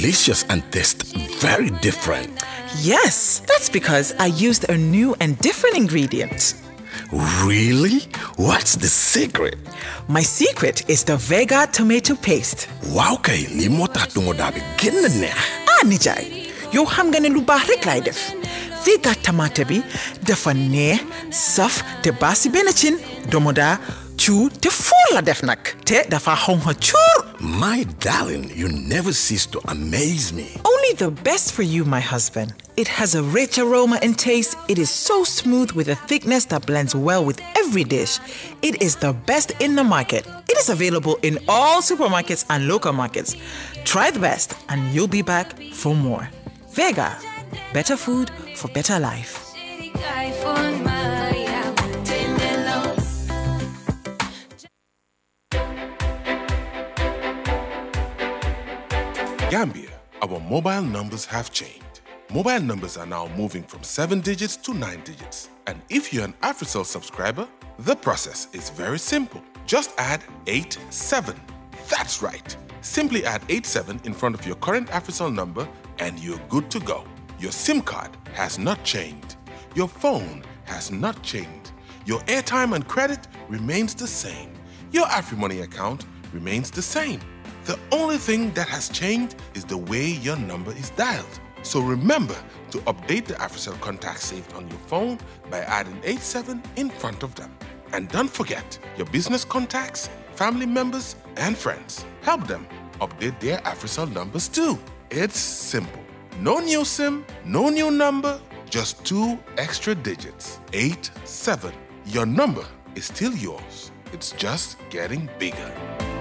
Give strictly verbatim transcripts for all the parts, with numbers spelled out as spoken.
delicious and taste very different. Yes, that's because I used a new and different ingredient. Really? What's the secret? My secret is the Vega tomato paste. Wow, kay limo tatungo dabi ginne. Ah, nijay. Yo ham gane lu bahrik laidef. Vega tomato bi dafa ne saf te basi benachin domoda chu te fola def nak te dafa hongha chur. My darling, you never cease to amaze me. Only the best for you, my husband. It has a rich aroma and taste. It is so smooth with a thickness that blends well with every dish. It is the best in the market. It is available in all supermarkets and local markets. Try the best and you'll be back for more. Vega, better food for better life. Gambia, our mobile numbers have changed. Mobile numbers are now moving from seven digits to nine digits. And if you're an AfriCell subscriber, the process is very simple. Just add eight seven. That's right. Simply add eight seven in front of your current AfriCell number and you're good to go. Your SIM card has not changed. Your phone has not changed. Your airtime and credit remains the same. Your AfriMoney account remains the same. The only thing that has changed is the way your number is dialed. So remember to update the AfriCell contacts saved on your phone by adding eight seven in front of them. And don't forget your business contacts, family members, and friends. Help them update their AfriCell numbers too. It's simple. No new SIM, no new number, just two extra digits. eight seven. Your number is still yours. It's just getting bigger.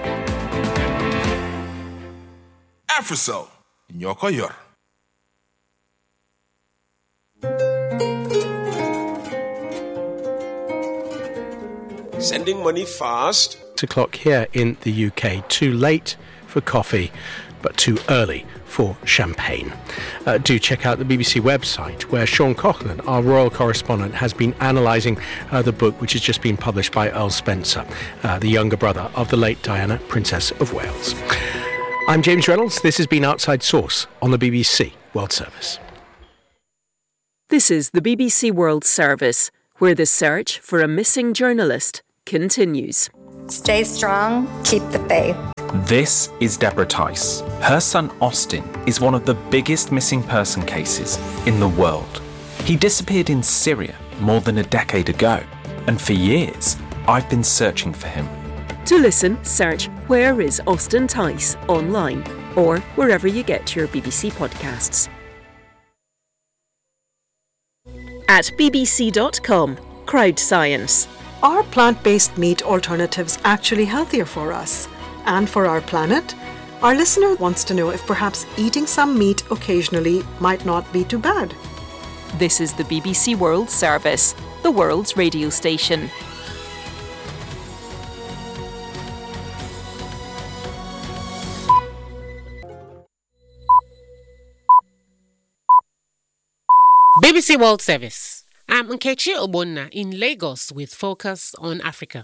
AfriCell, Nyoko Yor. Sending money fast. Six o'clock here in the U K. Too late for coffee, but too early for champagne. Uh, do check out the B B C website, where Sean Coughlin, our royal correspondent, has been analysing uh, the book which has just been published by Earl Spencer, uh, the younger brother of the late Diana, Princess of Wales. I'm James Reynolds. This has been Outside Source on the B B C World Service. This is the B B C World Service, where the search for a missing journalist continues. Stay strong, keep the faith. This is Deborah Tice. Her son Austin is one of the biggest missing person cases in the world. He disappeared in Syria more than a decade ago, and for years I've been searching for him. To listen, search Where is Austin Tice online or wherever you get your B B C podcasts. At b b c dot com, Crowd Science. Are plant-based meat alternatives actually healthier for us and for our planet? Our listener wants to know if perhaps eating some meat occasionally might not be too bad. This is the B B C World Service, the world's radio station. B B C World Service. I'm Nkechi Obonna in Lagos with Focus on Africa.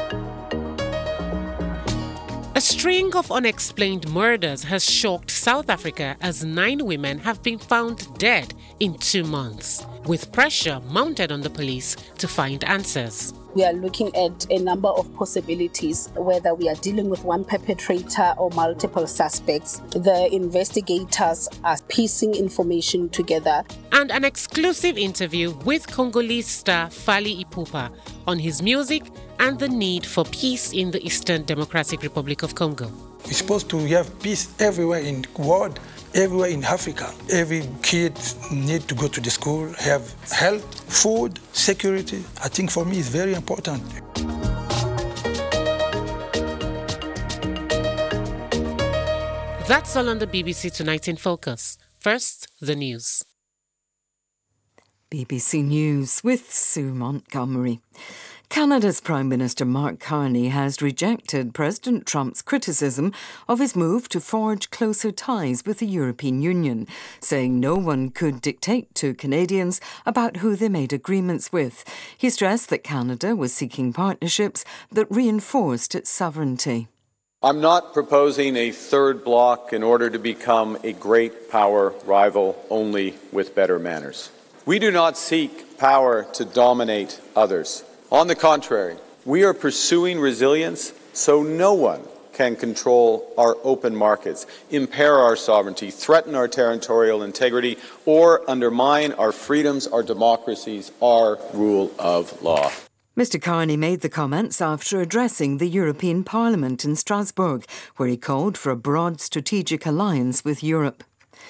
A string of unexplained murders has shocked South Africa as nine women have been found dead in two months, with pressure mounted on the police to find answers. We are looking at a number of possibilities, whether we are dealing with one perpetrator or multiple suspects. The investigators are piecing information together. And an exclusive interview with Congolese star Fally Ipupa on his music and the need for peace in the Eastern Democratic Republic of Congo. We're supposed to have peace everywhere in the world, everywhere in Africa. Every kid needs to go to the school, have health, food, security. I think for me it's very important. That's all on the B B C Tonight in Focus. First, the news. B B C News with Sue Montgomery. Canada's Prime Minister Mark Carney has rejected President Trump's criticism of his move to forge closer ties with the European Union, saying no one could dictate to Canadians about who they made agreements with. He stressed that Canada was seeking partnerships that reinforced its sovereignty. I'm not proposing a third bloc in order to become a great power rival only with better manners. We do not seek power to dominate others. On the contrary, we are pursuing resilience so no one can control our open markets, impair our sovereignty, threaten our territorial integrity, or undermine our freedoms, our democracies, our rule of law. Mister Carney made the comments after addressing the European Parliament in Strasbourg, where he called for a broad strategic alliance with Europe.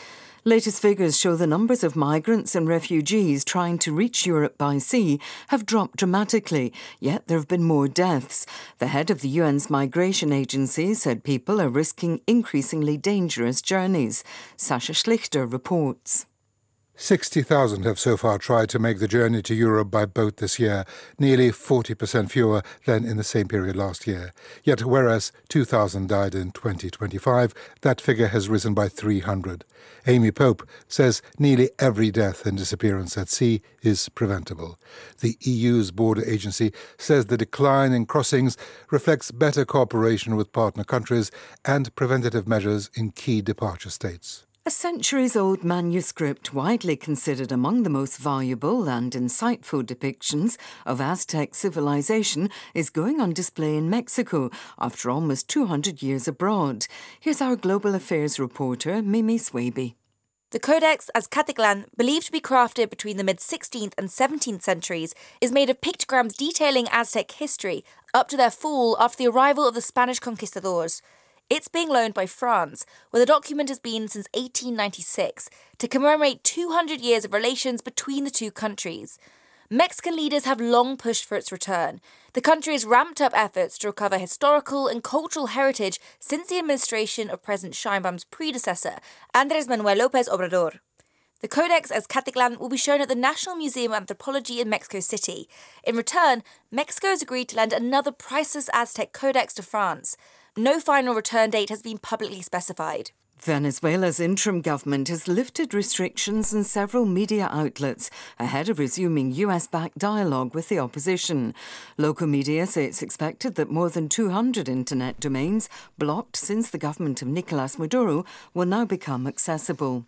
Latest figures show the numbers of migrants and refugees trying to reach Europe by sea have dropped dramatically, yet there have been more deaths. The head of the U N's migration agency said people are risking increasingly dangerous journeys. Sasha Schlichter reports. sixty thousand have so far tried to make the journey to Europe by boat this year, nearly forty percent fewer than in the same period last year. Yet whereas two thousand died in twenty twenty-five, that figure has risen by three hundred. Amy Pope says nearly every death and disappearance at sea is preventable. The E U's border agency says the decline in crossings reflects better cooperation with partner countries and preventative measures in key departure states. A centuries-old manuscript, widely considered among the most valuable and insightful depictions of Aztec civilization, is going on display in Mexico after almost two hundred years abroad. Here's our global affairs reporter, Mimi Swaby. The Codex Azcateclan, believed to be crafted between the mid-sixteenth and seventeenth centuries, is made of pictograms detailing Aztec history up to their fall after the arrival of the Spanish conquistadors. It's being loaned by France, where the document has been since eighteen ninety-six, to commemorate two hundred years of relations between the two countries. Mexican leaders have long pushed for its return. The country has ramped up efforts to recover historical and cultural heritage since the administration of President Sheinbaum's predecessor, Andrés Manuel López Obrador. The Codex Azcateclan will be shown at the National Museum of Anthropology in Mexico City. In return, Mexico has agreed to lend another priceless Aztec codex to France. No final return date has been publicly specified. Venezuela's interim government has lifted restrictions on several media outlets ahead of resuming U S-backed dialogue with the opposition. Local media say it's expected that more than two hundred internet domains blocked since the government of Nicolás Maduro will now become accessible.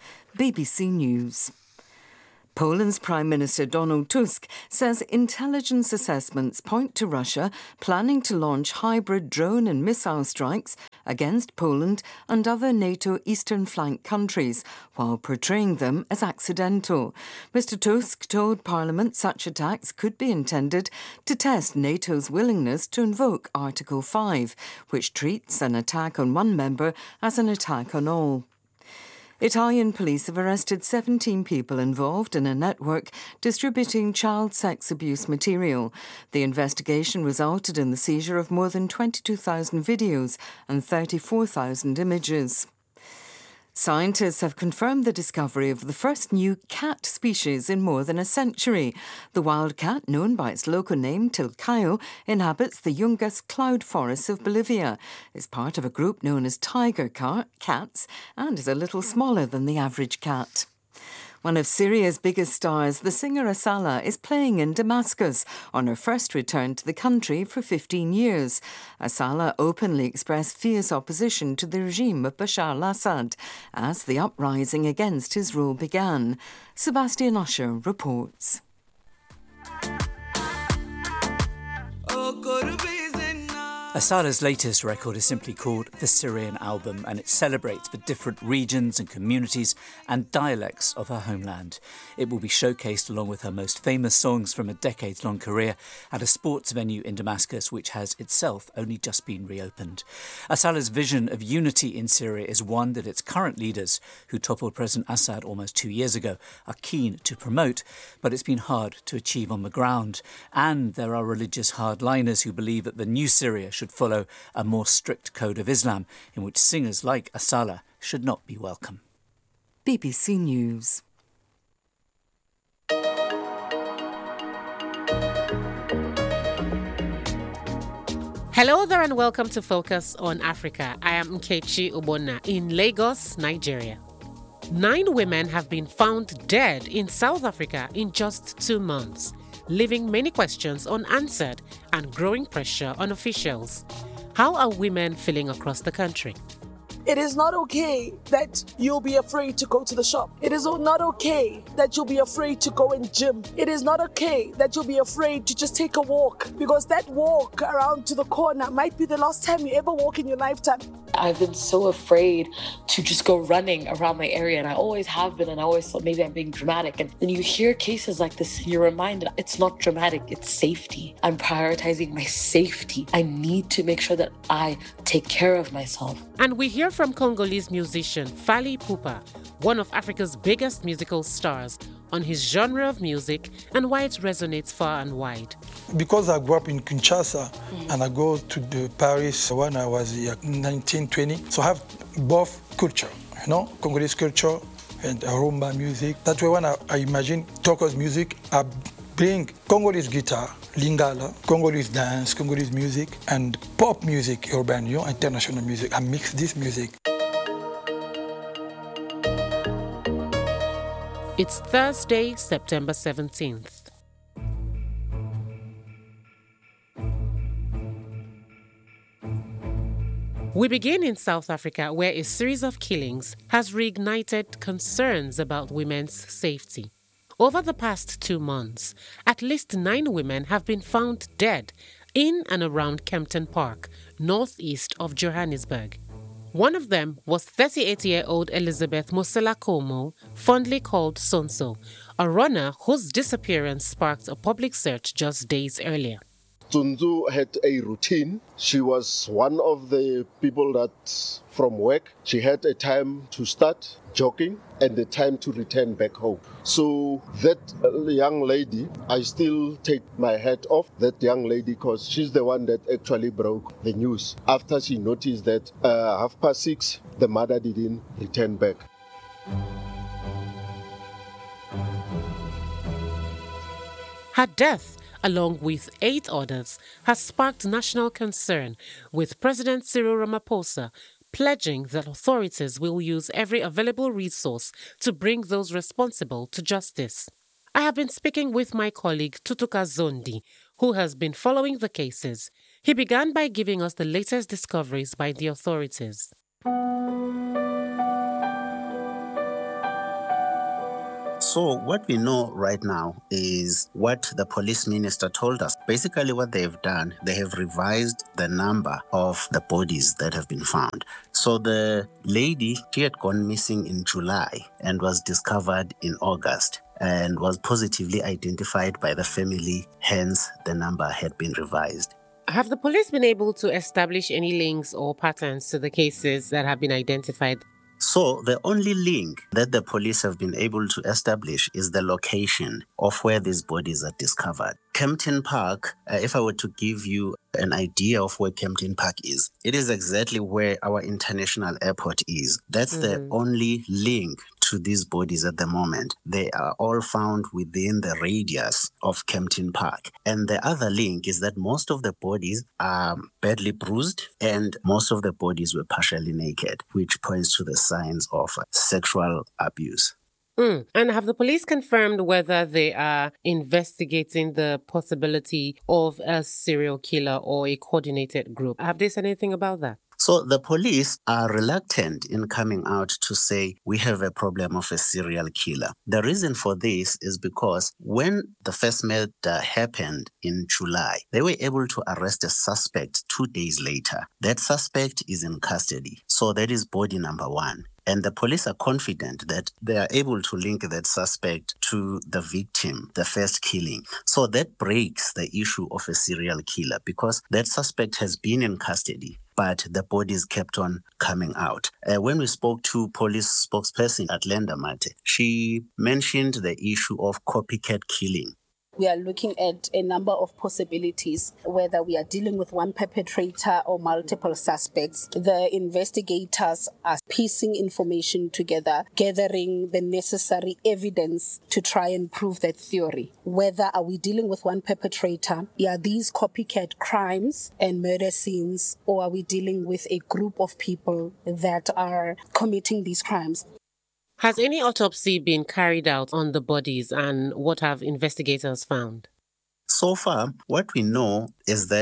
B B C News. Poland's Prime Minister Donald Tusk says intelligence assessments point to Russia planning to launch hybrid drone and missile strikes against Poland and other NATO eastern flank countries, while portraying them as accidental. Mister Tusk told Parliament such attacks could be intended to test NATO's willingness to invoke Article five, which treats an attack on one member as an attack on all. Italian police have arrested seventeen people involved in a network distributing child sex abuse material. The investigation resulted in the seizure of more than twenty-two thousand videos and thirty-four thousand images. Scientists have confirmed the discovery of the first new cat species in more than a century. The wild cat, known by its local name Tilcayo, inhabits the Yungas cloud forests of Bolivia, is part of a group known as tiger cats, and is a little smaller than the average cat. One of Syria's biggest stars, the singer Asala, is playing in Damascus on her first return to the country for fifteen years. Asala openly expressed fierce opposition to the regime of Bashar al-Assad as the uprising against his rule began. Sebastian Usher reports. Asala's latest record is simply called The Syrian Album, and it celebrates the different regions and communities and dialects of her homeland. It will be showcased along with her most famous songs from a decades-long career at a sports venue in Damascus, which has itself only just been reopened. Asala's vision of unity in Syria is one that its current leaders, who toppled President Assad almost two years ago, are keen to promote, but it's been hard to achieve on the ground. And there are religious hardliners who believe that the new Syria should follow a more strict code of Islam, in which singers like Asala should not be welcome. B B C News. Hello there and welcome to Focus on Africa. I am Nkechi Obona in Lagos, Nigeria. Nine women have been found dead in South Africa in just two months, leaving many questions unanswered and growing pressure on officials. How are women feeling across the country? It is not okay that you'll be afraid to go to the shop. It is not okay that you'll be afraid to go and gym. It is not okay that you'll be afraid to just take a walk, because that walk around to the corner might be the last time you ever walk in your lifetime. I've been so afraid to just go running around my area, and I always have been, and I always thought maybe I'm being dramatic. And then you hear cases like this, you're reminded it's not dramatic, it's safety. I'm prioritizing my safety. I need to make sure that I take care of myself. And we hear from Congolese musician Fally Ipupa, one of Africa's biggest musical stars, on his genre of music and why it resonates far and wide. Because I grew up in Kinshasa mm. and I go to the Paris when I was nineteen, twenty, so I have both culture, you know, Congolese culture and rumba music. That's why when I, I imagine Toko's music, I bring Congolese guitar, Lingala, Congolese dance, Congolese music, and pop music, urban, you know, international music. I mix this music. It's Thursday, September seventeenth. We begin in South Africa, where a series of killings has reignited concerns about women's safety. Over the past two months, at least nine women have been found dead in and around Kempton Park, northeast of Johannesburg. One of them was thirty-eight-year-old Elizabeth Moselakomo, fondly called Sonso, a runner whose disappearance sparked a public search just days earlier. Sonso had a routine. She was one of the people that from work, she had a time to start jogging and the time to return back home. So that young lady, I still take my hat off that young lady because she's the one that actually broke the news. After she noticed that uh, half past six, the mother didn't return back. Her death, along with eight others, has sparked national concern, with President Cyril Ramaphosa pledging that authorities will use every available resource to bring those responsible to justice. I have been speaking with my colleague Tutuka Zondi, who has been following the cases. He began by giving us the latest discoveries by the authorities. So what we know right now is what the police minister told us. Basically what they've done, they have revised the number of the bodies that have been found. So the lady, she had gone missing in July and was discovered in August and was positively identified by the family, hence the number had been revised. Have the police been able to establish any links or patterns to the cases that have been identified? So the only link that the police have been able to establish is the location of where these bodies are discovered. Kempton Park, uh, if I were to give you an idea of where Kempton Park is, it is exactly where our international airport is. That's mm. the only link to these bodies at the moment. They are all found within the radius of Kempton Park. And the other link is that most of the bodies are badly bruised and most of the bodies were partially naked, which points to the signs of sexual abuse. Mm. And have the police confirmed whether they are investigating the possibility of a serial killer or a coordinated group? Have they said anything about that? So the police are reluctant in coming out to say we have a problem of a serial killer. The reason for this is because when the first murder happened in July, they were able to arrest a suspect two days later. That suspect is in custody. So that is body number one. And the police are confident that they are able to link that suspect to the victim, the first killing. So that breaks the issue of a serial killer because that suspect has been in custody, but the bodies kept on coming out. Uh, when we spoke to police spokesperson Atlenda Mate, she mentioned the issue of copycat killing. We are looking at a number of possibilities, whether we are dealing with one perpetrator or multiple suspects. The investigators are piecing information together, gathering the necessary evidence to try and prove that theory. Whether are we dealing with one perpetrator, are these copycat crimes and murder scenes, or are we dealing with a group of people that are committing these crimes? Has any autopsy been carried out on the bodies, and what have investigators found? So far, what we know is that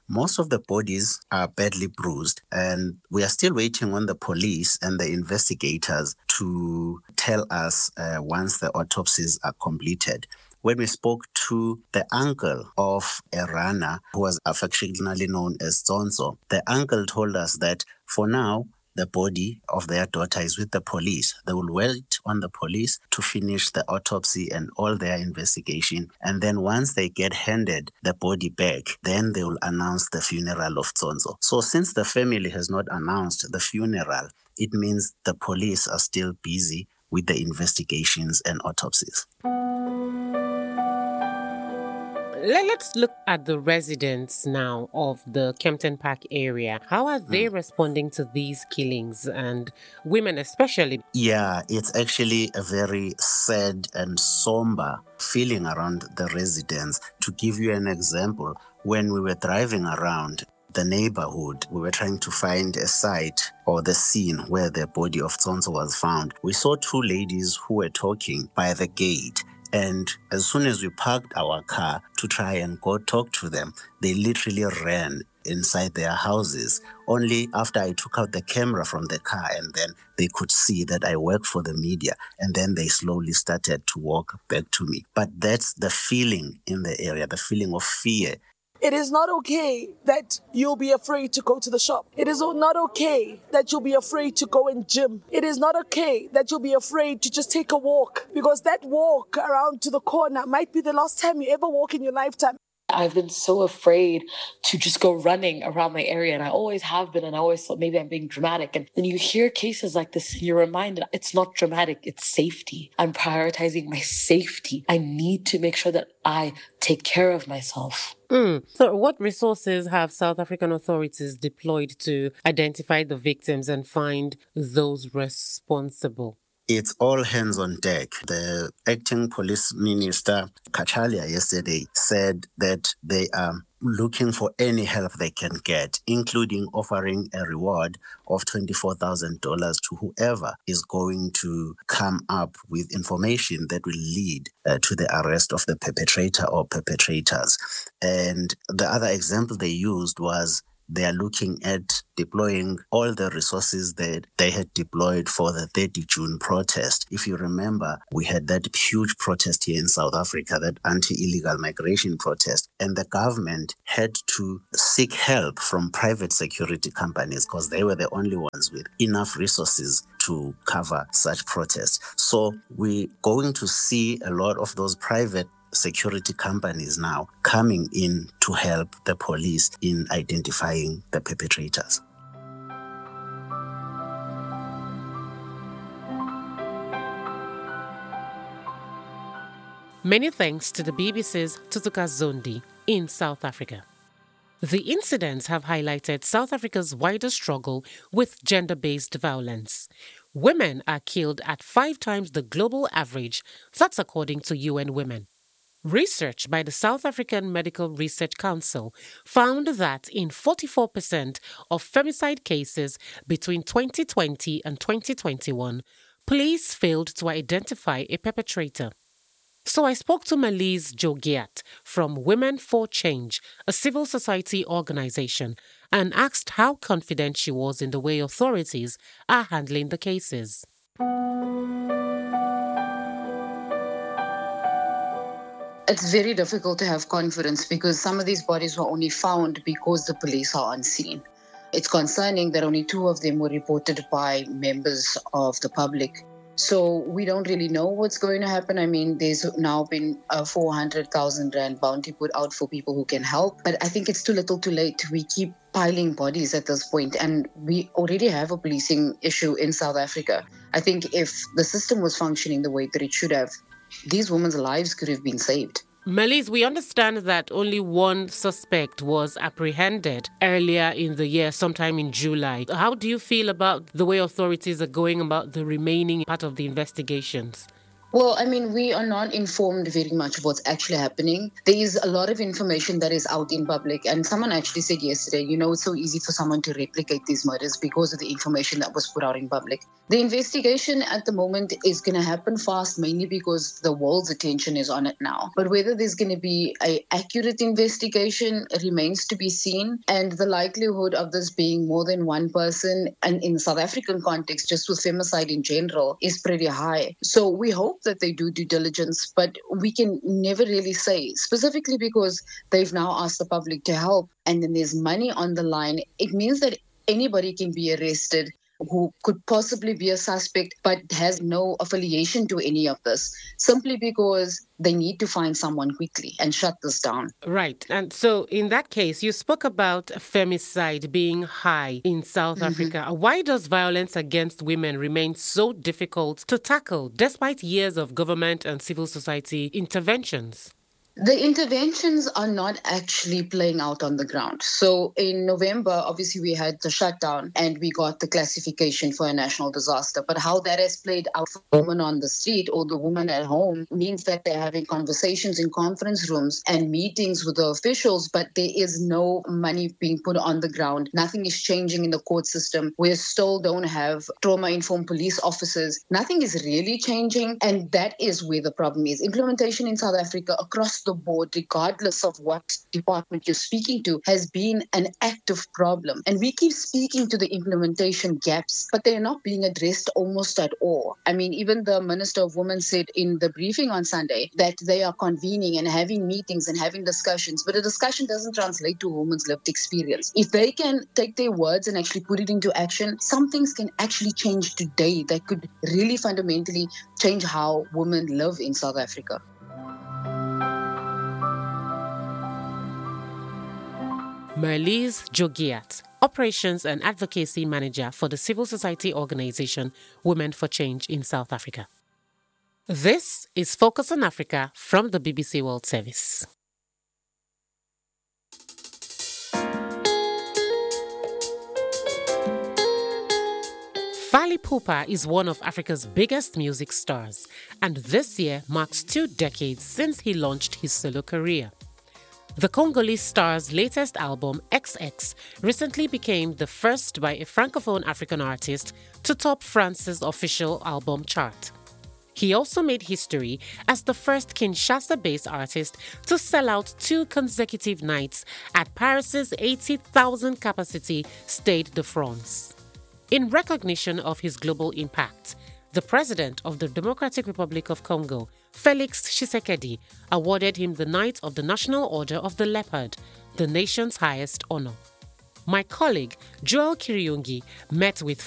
Most of the bodies are badly bruised, and we are still waiting on the police and the investigators to tell us uh, once the autopsies are completed. When we spoke to the uncle of a runner who was affectionately known as Tsonso, the uncle told us that for now, the body of their daughter is with the police. They will wait on the police to finish the autopsy and all their investigation. And then once they get handed the body back, then they will announce the funeral of Tsonso. So since the family has not announced the funeral, it means the police are still busy with the investigations and autopsies. Let's look at the residents now of the Kempton Park area. How are they mm. responding to these killings, and women especially? Yeah, it's actually a very sad and somber feeling around the residents. To give you an example, when we were driving around the neighborhood, we were trying to find a site or the scene where the body of Tsonso was found. We saw two ladies who were talking by the gate. And as soon as we parked our car to try and go talk to them, they literally ran inside their houses. Only after I took out the camera from the car, and then they could see that I work for the media, and then they slowly started to walk back to me. But that's the feeling in the area, the feeling of fear. It is not okay that you'll be afraid to go to the shop. It is not okay that you'll be afraid to go and gym. It is not okay that you'll be afraid to just take a walk, because that walk around to the corner might be the last time you ever walk in your lifetime. I've been so afraid to just go running around my area, and I always have been, and I always thought maybe I'm being dramatic. And then you hear cases like this, and you're reminded it's not dramatic, it's safety. I'm prioritizing my safety. I need to make sure that I take care of myself. Mm. So what resources have South African authorities deployed to identify the victims and find those responsible? It's all hands on deck. The acting police minister, Kachalia, yesterday said that they are looking for any help they can get, including offering a reward of twenty-four thousand dollars to whoever is going to come up with information that will lead uh, to the arrest of the perpetrator or perpetrators. And the other example they used was they are looking at deploying all the resources that they had deployed for the thirtieth of June protest. If you remember, we had that huge protest here in South Africa, that anti-illegal migration protest, and the government had to seek help from private security companies because they were the only ones with enough resources to cover such protests. So we're going to see a lot of those private security companies now coming in to help the police in identifying the perpetrators. Many thanks to the B B C's Tutuka Zondi in South Africa. The incidents have highlighted South Africa's wider struggle with gender-based violence. Women are killed at five times the global average, that's according to U N Women. Research by the South African Medical Research Council found that in forty-four percent of femicide cases between twenty twenty and twenty twenty-one, police failed to identify a perpetrator. So I spoke to Malise Jogiat from Women for Change, a civil society organization, and asked how confident she was in the way authorities are handling the cases. It's very difficult to have confidence because some of these bodies were only found because the police are on scene. It's concerning that only two of them were reported by members of the public. So we don't really know what's going to happen. I mean, there's now been a four hundred thousand rand bounty put out for people who can help. But I think it's too little too late. We keep piling bodies at this point, and we already have a policing issue in South Africa. I think if the system was functioning the way that it should have, these women's lives could have been saved. Malise, we understand that only one suspect was apprehended earlier in the year, sometime in July. How do you feel about the way authorities are going about the remaining part of the investigations? Well, I mean, we are not informed very much of what's actually happening. There is a lot of information that is out in public. And someone actually said yesterday, you know, it's so easy for someone to replicate these murders because of the information that was put out in public. The investigation at the moment is going to happen fast, mainly because the world's attention is on it now. But whether there's going to be an accurate investigation remains to be seen. And the likelihood of this being more than one person, and in South African context, just with femicide in general, is pretty high. So we hope that they do due diligence, but we can never really say, specifically because they've now asked the public to help and then there's money on the line. It means that anybody can be arrested who could possibly be a suspect but has no affiliation to any of this, simply because they need to find someone quickly and shut this down. Right. And so in that case, you spoke about femicide being high in South mm-hmm. Africa. Why does violence against women remain so difficult to tackle despite years of government and civil society interventions? The interventions are not actually playing out on the ground. So in November, obviously, we had the shutdown and we got the classification for a national disaster. But how that has played out for the woman on the street or the woman at home means that they're having conversations in conference rooms and meetings with the officials, but there is no money being put on the ground. Nothing is changing in the court system. We still don't have trauma-informed police officers. Nothing is really changing. And that is where the problem is. Implementation in South Africa across the board, regardless of what department you're speaking to, has been an active problem. And we keep speaking to the implementation gaps, but they're not being addressed almost at all. I mean, even the Minister of Women said in the briefing on Sunday that they are convening and having meetings and having discussions, but a discussion doesn't translate to a woman's lived experience. If they can take their words and actually put it into action, some things can actually change today that could really fundamentally change how women live in South Africa. Marlies Jogiat, Operations and Advocacy Manager for the civil society organization Women for Change in South Africa. This is Focus on Africa from the B B C World Service. Fally Ipupa is one of Africa's biggest music stars, and this year marks two decades since he launched his solo career. The Congolese star's latest album, X X, recently became the first by a Francophone African artist to top France's official album chart. He also made history as the first Kinshasa-based artist to sell out two consecutive nights at Paris's eighty thousand capacity Stade de France. In recognition of his global impact, the president of the Democratic Republic of Congo, Felix Tshisekedi, awarded him the Knight of the National Order of the Leopard, the nation's highest honor. My colleague, Joel Kiriungi, met with